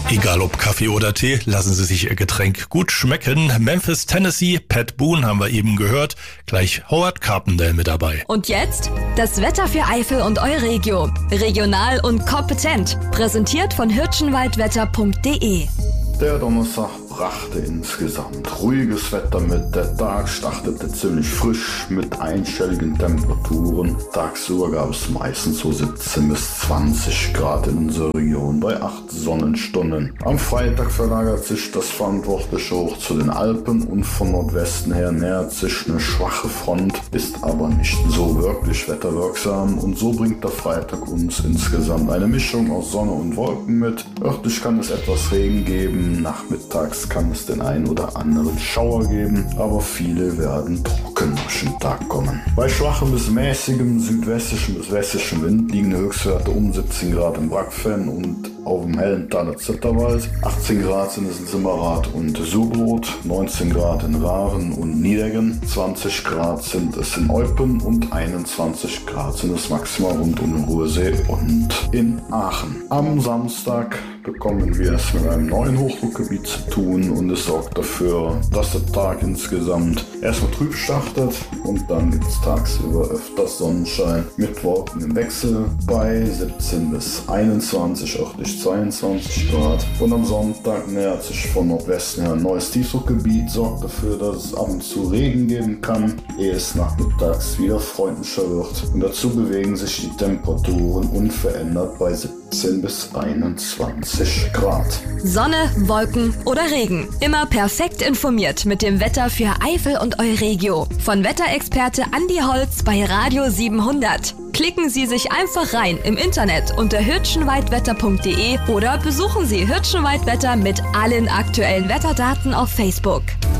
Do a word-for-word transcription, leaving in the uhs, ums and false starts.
Egal ob Kaffee oder Tee, lassen Sie sich Ihr Getränk gut schmecken. Memphis, Tennessee, Pat Boone haben wir eben gehört. Gleich Howard Carpendale mit dabei. Und jetzt das Wetter für Eifel und Euregio. Regional und kompetent. Präsentiert von hirschenwaldwetter punkt de. Der Donnerstag brachte insgesamt ruhiges Wetter mit. Der Tag startete ziemlich frisch mit einstelligen Temperaturen. Tagsüber gab es meistens so siebzehn bis zwanzig Grad in unserer Region bei acht Sonnenstunden. Am Freitag verlagert sich das verantwortliche Hoch zu den Alpen und von Nordwesten her nähert sich eine schwache Front, ist aber nicht so wirklich wetterwirksam, und so bringt der Freitag uns insgesamt eine Mischung aus Sonne und Wolken mit. Örtlich kann es etwas Regen geben. Nachmittags kann es den einen oder anderen Schauer geben, aber viele werden trocken durch den Tag kommen. Bei schwachem bis mäßigem südwestlichen bis westlichen Wind liegen Höchstwerte um siebzehn Grad im Brackfenn und auf dem Hellenthaler Zitterwald. achtzehn Grad sind es in Simmerath und Subrot, neunzehn Grad in Rahren und Niedegen, zwanzig Grad sind es in Eupen und einundzwanzig Grad sind es maximal rund um den Ruhrsee und in Aachen. Am Samstag bekommen wir es mit einem neuen Hochdruckgebiet zu tun, und es sorgt dafür, dass der Tag insgesamt erstmal trüb startet und dann gibt es tagsüber öfters Sonnenschein mit Wolken im Wechsel bei siebzehn bis einundzwanzig, örtlich zweiundzwanzig Grad. Und am Sonntag nähert sich von Nordwesten her ein neues Tiefdruckgebiet, sorgt dafür, dass es ab und zu Regen geben kann, ehe es nachmittags wieder freundlicher wird. Und dazu bewegen sich die Temperaturen unverändert bei siebzehn bis einundzwanzig Grad. Sonne, Wolken oder Regen. Immer perfekt informiert mit dem Wetter für Eifel und Euregio. Von Wetterexperte Andi Holz bei Radio siebenhundert. Klicken Sie sich einfach rein im Internet unter hirschenwaldwetter punkt de oder besuchen Sie Hirschenwaldwetter mit allen aktuellen Wetterdaten auf Facebook.